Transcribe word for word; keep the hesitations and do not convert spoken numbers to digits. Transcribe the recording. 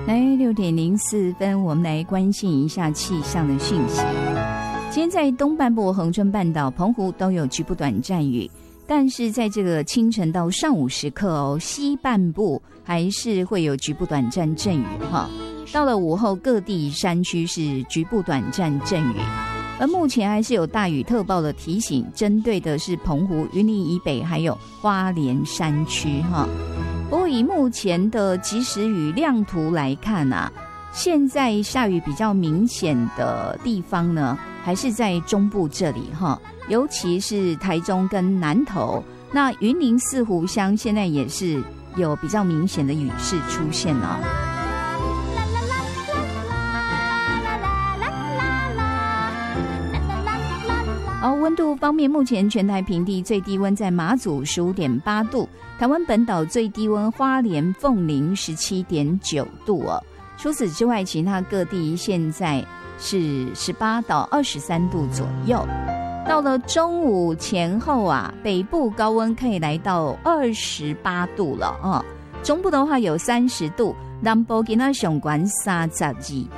来六点零四分，我们来关心一下气象的讯息。今天在东半部、恒春半岛、澎湖都有局部短暂雨，但是在这个清晨到上午时刻哦，西半部还是会有局部短暂阵雨哈。到了午后，各地山区是局部短暂阵雨，而目前还是有大雨特报的提醒，针对的是澎湖、云林以北还有花莲山区哈。不过以目前的即时雨量图来看啊，现在下雨比较明显的地方呢，还是在中部这里哈，尤其是台中跟南投。那云林四湖乡现在也是有比较明显的雨势出现了。而温度方面，目前全台平地最低温在马祖 十五点八度，台湾本岛最低温花莲凤林 十七点九度哦。除此之外，其他各地现在是十八到二十三度左右。到了中午前后啊，北部高温可以来到二十八度了哦。中部的话有三十度，南部今仔上悬三十二